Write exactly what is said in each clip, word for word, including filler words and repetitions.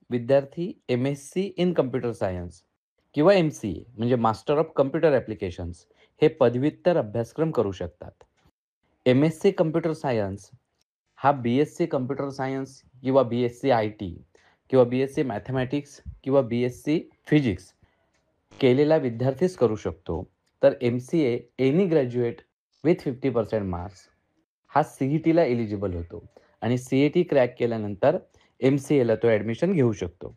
विद्यार्थी M S C in computer science किंवा M C ए म्हणजे मास्टर ऑफ कम्प्युटर ॲप्लिकेशन्स हे पदव्युत्तर अभ्यासक्रम करू शकतात. M S C computer science हा बी एस सी कम्प्युटर सायन्स किंवा बी एस सी आय टी किंवा बी एस सी मॅथमॅटिक्स किंवा बी एस सी फिजिक्स केलेला विद्यार्थीच करू शकतो. तर M C A any graduate with पन्नास टक्के मार्क्स हा सी ई टीला एलिजिबल होतो आणि सी ई टी क्रॅक केल्यानंतर एम सी एला तो ॲडमिशन घेऊ शकतो.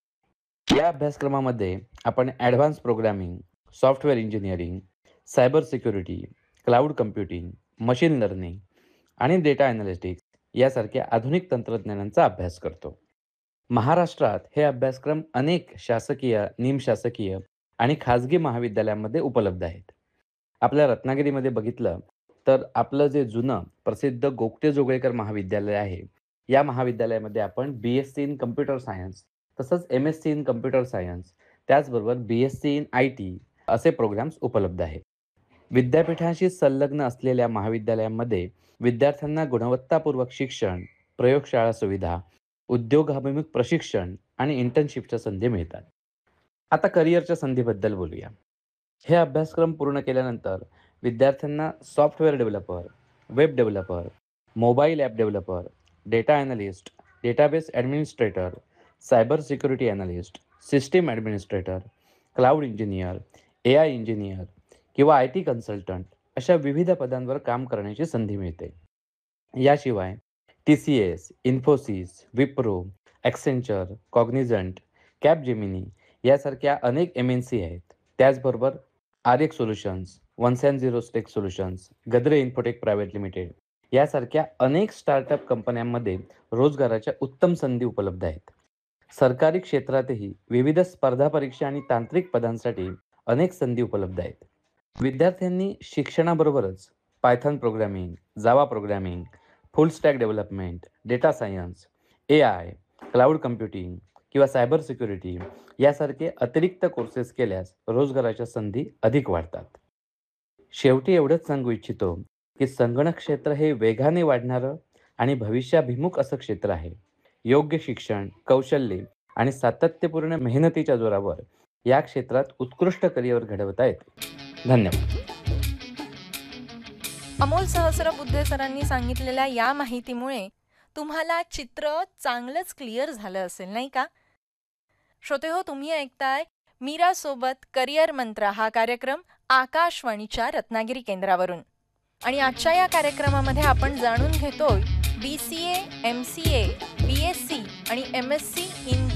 या अभ्यासक्रमामध्ये आपण advance programming, software engineering, cyber security, cloud computing, machine learning आणि डेटा एनालिटिक्स यासारख्या आधुनिक तंत्रज्ञानांचा अभ्यास करतो. महाराष्ट्रात हे अभ्यासक्रम अनेक शासकीय, निमशासकीय आणि खाजगी महाविद्यालयांमध्ये उपलब्ध आहेत. आपल्या रत्नागिरीमध्ये बघितलं तर आपलं जे जुनं प्रसिद्ध गोगटे जोगळेकर महाविद्यालय आहे, या महाविद्यालयामध्ये आपण बी S C in computer science तसंच M S C in computer science त्याचबरोबर बी S C in I T असे प्रोग्राम्स उपलब्ध आहेत. विद्यापीठाशी संलग्न असलेल्या महाविद्यालयांमध्ये विद्यार्थ्यांना गुणवत्तापूर्वक शिक्षण, प्रयोगशाळा सुविधा, उद्योगाभिमुख प्रशिक्षण आणि इंटर्नशिपच्या संधी मिळतात. आता करिअरच्या संधीबद्दल बोलूया. हे अभ्यासक्रम पूर्ण केल्यानंतर विद्यार्थ्यांना software developer, web developer, mobile app developer, data analyst, database administrator, cyber security analyst, system administrator, cloud engineer, A I engineer किंवा आय टी कन्सल्टंट अशा विविध पदांवर काम करण्याची संधी मिळते. याशिवाय T C S, Infosys, Wipro, ॲक्सेंचर, cognisant, Capgemini यासारख्या अनेक एम एन सी आहेत. त्याचबरोबर R x solutions, one and zero take solutions, Gadre infotech private limited यासारख्या अनेक स्टार्टअप कंपन्यांमध्ये रोजगाराच्या उत्तम संधी उपलब्ध आहेत. सरकारी क्षेत्रातही विविध स्पर्धा परीक्षा आणि तांत्रिक पदांसाठी अनेक संधी उपलब्ध आहेत. विद्यार्थ्यांनी शिक्षणाबरोबरच Python programming, Java programming, full stack development, data science, A I, cloud computing किंवा सायबर सिक्युरिटी यासारखे अतिरिक्त कोर्सेस केल्यास रोजगाराच्या संधी अधिक वाढतात. शेवटी एवढंच सांगू इच्छितो की संगणक क्षेत्र हे वेगाने वाढणारं आणि भविष्याभिमुख असं क्षेत्र आहे. योग्य शिक्षण, कौशल्य आणि सातत्यपूर्ण मेहनतीच्या जोरावर या क्षेत्रात उत्कृष्ट करिअर घडवता येते. धन्यवाद. अमोल सहस्रबुद्धे सरांनी सांगितलेल्या या माहितीमुळे तुम्हाला चित्र चांगलंच क्लिअर झालं असेल, नाही का? श्रोतेहो, तुम्ही ऐकताय मीरा सोबत करिअर मंत्र हा कार्यक्रम आकाशवाणीच्या रत्नागिरी केंद्रावरून. आणि आजच्या या कार्यक्रमामध्ये आपण जाणून घेतोय बी सी ए, एम सी ए, बी एस सी आणि एम एस सी इन